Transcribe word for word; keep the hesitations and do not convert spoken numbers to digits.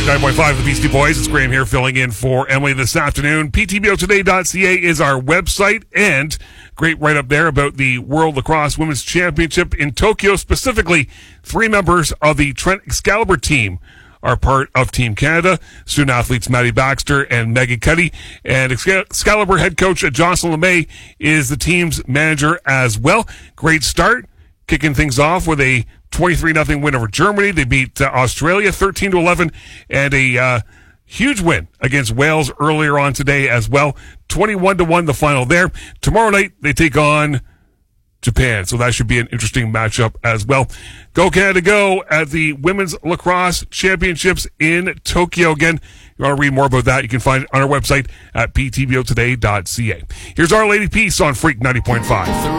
nine point five, the Beastie Boys. It's Graham here filling in for Emily this afternoon. P T B O today dot C A is our website, and great write-up there about the World Lacrosse Women's Championship in Tokyo. Specifically, three members of the Trent Excalibur team are part of Team Canada. Student athletes Maddie Baxter and Megan Cuddy. And Excalibur head coach Jocelyn LeMay is the team's manager as well. Great start, kicking things off with a twenty-three nothing win over Germany. They beat uh, Australia thirteen to eleven, and a uh, huge win against Wales earlier on today as well. twenty-one to one the final there. Tomorrow night they take on Japan, so that should be an interesting matchup as well. Go Canada Go at the Women's Lacrosse Championships in Tokyo. Again, you want to read more about that, you can find it on our website at P T B O today dot C A. Here's Our Lady Peace on Freak ninety point five.